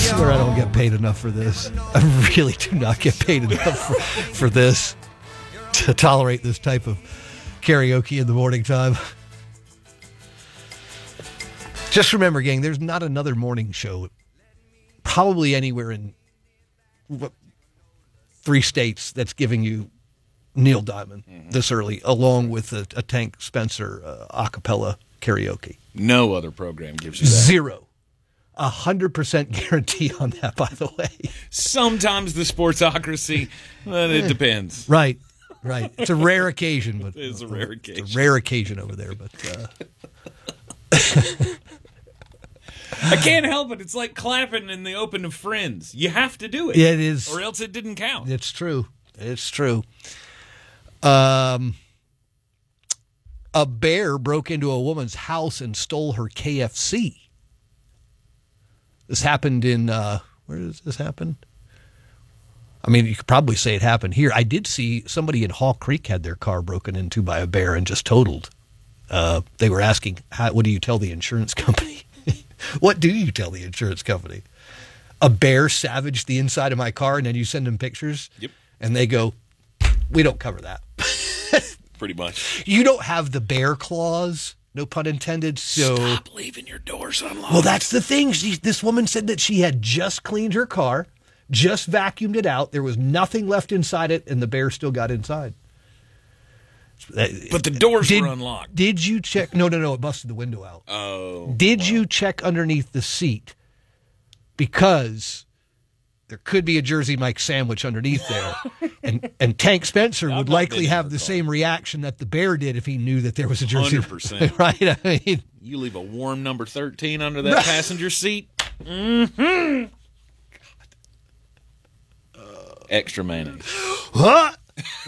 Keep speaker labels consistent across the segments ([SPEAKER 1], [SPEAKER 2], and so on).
[SPEAKER 1] swear I don't get paid enough for this. I really do not get paid enough for this, to tolerate this type of karaoke in the morning time. Just remember, gang, there's not another morning show probably anywhere in 3 states that's giving you Neil Diamond this early, along with a Tank Spencer a cappella karaoke.
[SPEAKER 2] No other program gives you that.
[SPEAKER 1] 0. 100% guarantee on that, by the way.
[SPEAKER 2] Sometimes the sportsocracy, but it depends.
[SPEAKER 1] Right. It's a rare occasion, but
[SPEAKER 2] It's a rare occasion.
[SPEAKER 1] It's a rare occasion over there, but
[SPEAKER 2] I can't help it. It's like clapping in the open of Friends. You have to do it.
[SPEAKER 1] Yeah, it is.
[SPEAKER 2] Or else it didn't count.
[SPEAKER 1] It's true. A bear broke into a woman's house and stole her KFC. This happened in, where does this happen? I mean, you could probably say it happened here. I did see somebody in Hall Creek had their car broken into by a bear and just totaled. They were asking, what do you tell the insurance company? What do you tell the insurance company? A bear savaged the inside of my car, and then you send them pictures?
[SPEAKER 2] Yep.
[SPEAKER 1] And they go, we don't cover that.
[SPEAKER 2] Pretty much.
[SPEAKER 1] You don't have the bear clause, no pun intended. So
[SPEAKER 2] Stop leaving your doors unlocked.
[SPEAKER 1] Well, that's the thing. This woman said that she had just cleaned her car, just vacuumed it out. There was nothing left inside it, and the bear still got inside.
[SPEAKER 2] But the doors were unlocked.
[SPEAKER 1] Did you check? No, it busted the window out.
[SPEAKER 2] Oh.
[SPEAKER 1] Did you check underneath the seat? Because there could be a Jersey Mike sandwich underneath there. and Tank Spencer would likely have the same reaction that the bear did if he knew that there was a Jersey
[SPEAKER 2] 100%.
[SPEAKER 1] Right? I mean,
[SPEAKER 2] You leave a warm number 13 under that passenger seat. Mm-hmm. Extra mayonnaise.
[SPEAKER 1] What?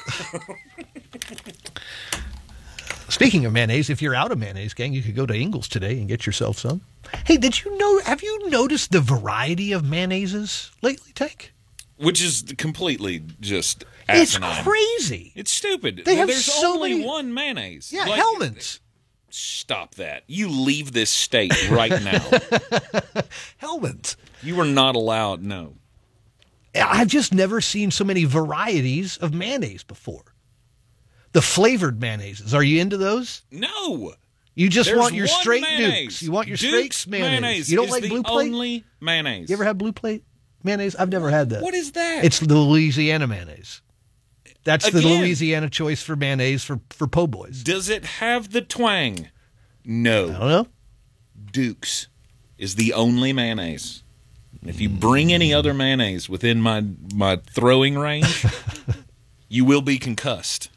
[SPEAKER 1] Speaking of mayonnaise, if you're out of mayonnaise, gang, you could go to Ingles today and get yourself some. Hey, have you noticed the variety of mayonnaises lately, Tank?
[SPEAKER 2] Which is completely just asinine.
[SPEAKER 1] It's crazy.
[SPEAKER 2] It's stupid.
[SPEAKER 1] They have
[SPEAKER 2] There's
[SPEAKER 1] so
[SPEAKER 2] only
[SPEAKER 1] many...
[SPEAKER 2] one mayonnaise.
[SPEAKER 1] Yeah, Hellmann's.
[SPEAKER 2] Stop that. You leave this state right now.
[SPEAKER 1] Hellmann's.
[SPEAKER 2] You are not allowed, no.
[SPEAKER 1] I've just never seen so many varieties of mayonnaise before. The flavored mayonnaises. Are you into those?
[SPEAKER 2] No.
[SPEAKER 1] You just
[SPEAKER 2] There's
[SPEAKER 1] want your
[SPEAKER 2] one
[SPEAKER 1] straight
[SPEAKER 2] mayonnaise.
[SPEAKER 1] Dukes. You want your
[SPEAKER 2] Duke's
[SPEAKER 1] straight mayonnaise. You don't like
[SPEAKER 2] the
[SPEAKER 1] Blue Plate?
[SPEAKER 2] only mayonnaise.
[SPEAKER 1] You ever had Blue Plate mayonnaise? I've never had that.
[SPEAKER 2] What is that?
[SPEAKER 1] It's the Louisiana mayonnaise. That's
[SPEAKER 2] Again,
[SPEAKER 1] the Louisiana choice for mayonnaise for po' boys.
[SPEAKER 2] Does it have the twang? No.
[SPEAKER 1] I don't know.
[SPEAKER 2] Duke's is the only mayonnaise. If you bring any other mayonnaise within my throwing range, you will be concussed.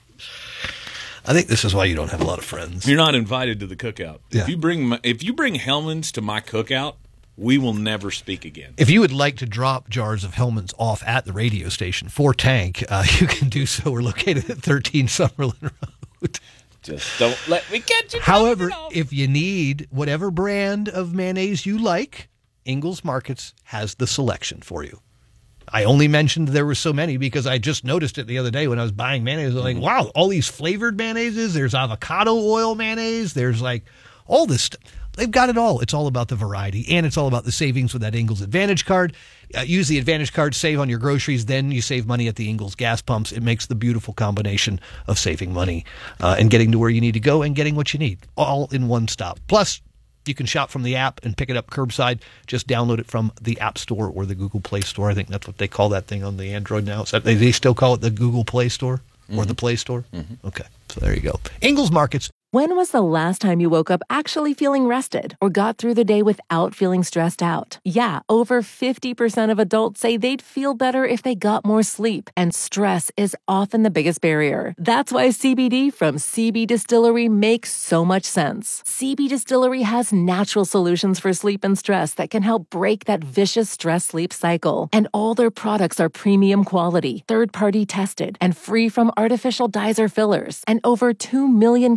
[SPEAKER 1] I think this is why you don't have a lot of friends.
[SPEAKER 2] You're not invited to the cookout.
[SPEAKER 1] Yeah.
[SPEAKER 2] If you bring Hellmann's to my cookout, we will never speak again.
[SPEAKER 1] If you would like to drop jars of Hellmann's off at the radio station for Tank, you can do so. We're located at 13 Summerlin Road.
[SPEAKER 2] Just don't let me get you.
[SPEAKER 1] However, if you need whatever brand of mayonnaise you like, Ingles Markets has the selection for you. I only mentioned there were so many because I just noticed it the other day when I was buying mayonnaise. I was like, wow, all these flavored mayonnaises. There's avocado oil mayonnaise. There's like all this stuff. They've got it all. It's all about the variety, and it's all about the savings with that Ingles Advantage card. Use the Advantage card, save on your groceries, then you save money at the Ingles gas pumps. It makes the beautiful combination of saving money and getting to where you need to go and getting what you need, all in one stop. Plus, you can shop from the app and pick it up curbside. Just download it from the App Store or the Google Play Store. I think that's what they call that thing on the Android now. So they still call it the Google Play Store or the Play Store? Mm-hmm. Okay, so there you go. Ingles Markets.
[SPEAKER 3] When was the last time you woke up actually feeling rested or got through the day without feeling stressed out? Yeah, over 50% of adults say they'd feel better if they got more sleep, and stress is often the biggest barrier. That's why CBD from CB Distillery makes so much sense. CB Distillery has natural solutions for sleep and stress that can help break that vicious stress-sleep cycle. And all their products are premium quality, third-party tested, and free from artificial dyes or fillers. And over 2 million customers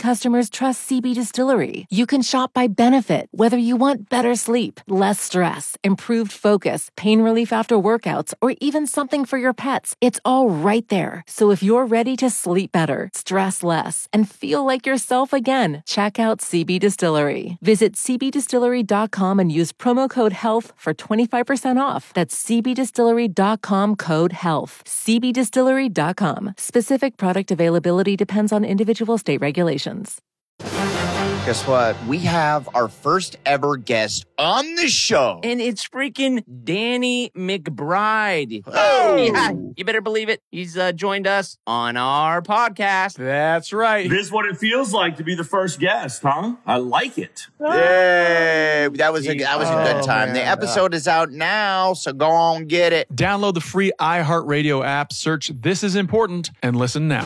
[SPEAKER 3] customers trust CB Distillery. You can shop by benefit, whether you want better sleep, less stress, improved focus, pain relief after workouts, or even something for your pets. It's all right there. So if you're ready to sleep better, stress less, and feel like yourself again, check out CB Distillery. Visit cbdistillery.com and use promo code HEALTH for 25% off. That's cbdistillery.com, code HEALTH. cbdistillery.com. Specific product availability depends on individual state regulations.
[SPEAKER 4] Guess what? We have our first ever guest on the show.
[SPEAKER 5] And it's freaking Danny McBride.
[SPEAKER 4] Oh!
[SPEAKER 5] Yeah, you better believe it. He's joined us on our podcast.
[SPEAKER 6] That's right.
[SPEAKER 7] This is what it feels like to be the first guest, huh? I like it.
[SPEAKER 4] Yay! That was a good time.
[SPEAKER 6] man.
[SPEAKER 4] The episode is out now, so go on get it.
[SPEAKER 6] Download the free iHeartRadio app, search This Is Important, and listen now.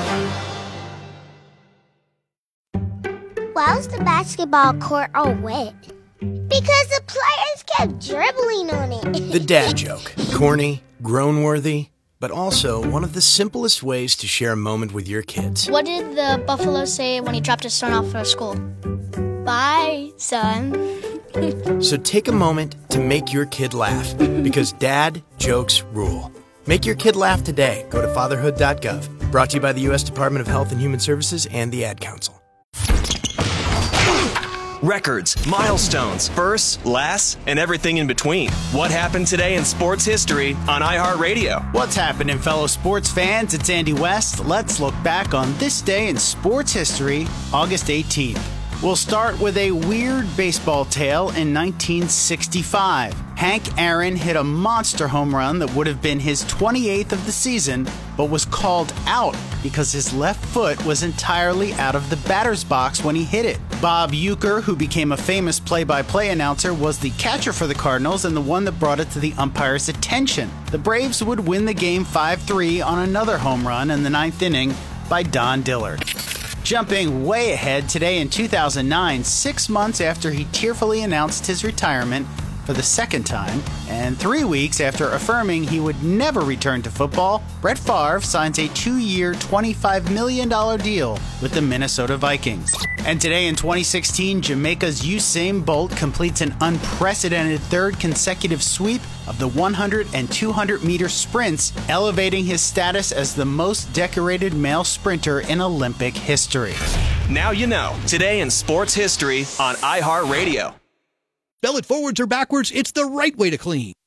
[SPEAKER 8] Why was the basketball court all wet? Because the players kept dribbling on it.
[SPEAKER 9] The dad joke. Corny, groan-worthy, but also one of the simplest ways to share a moment with your kids.
[SPEAKER 8] What did the buffalo say when he dropped his son off for school? Bye, son.
[SPEAKER 9] So take a moment to make your kid laugh, because dad jokes rule. Make your kid laugh today. Go to fatherhood.gov. Brought to you by the U.S. Department of Health and Human Services and the Ad Council.
[SPEAKER 10] Records, milestones, firsts, lasts, and everything in between. What happened today in sports history on iHeartRadio?
[SPEAKER 11] What's happening, fellow sports fans? It's Andy West. Let's look back on this day in sports history, August 18th. We'll start with a weird baseball tale in 1965. Hank Aaron hit a monster home run that would have been his 28th of the season, but was called out because his left foot was entirely out of the batter's box when he hit it. Bob Uecker, who became a famous play-by-play announcer, was the catcher for the Cardinals and the one that brought it to the umpire's attention. The Braves would win the game 5-3 on another home run in the ninth inning by Don Dillard. Jumping way ahead, today in 2009, 6 months after he tearfully announced his retirement for the second time, and 3 weeks after affirming he would never return to football, Brett Favre signs a 2-year, $25 million deal with the Minnesota Vikings. And today in 2016, Jamaica's Usain Bolt completes an unprecedented third consecutive sweep of the 100 and 200-meter sprints, elevating his status as the most decorated male sprinter in Olympic history.
[SPEAKER 10] Now you know. Today in sports history on iHeartRadio.
[SPEAKER 1] Spell it forwards or backwards, it's the right way to clean.